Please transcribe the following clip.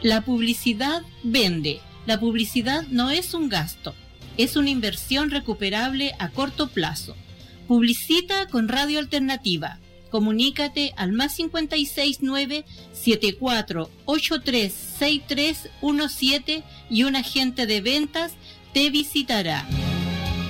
La publicidad vende. La publicidad no es un gasto, es una inversión recuperable a corto plazo. Publicita con Radio Alternativa. Comunícate al +569 7483 6317 y un agente de ventas te visitará.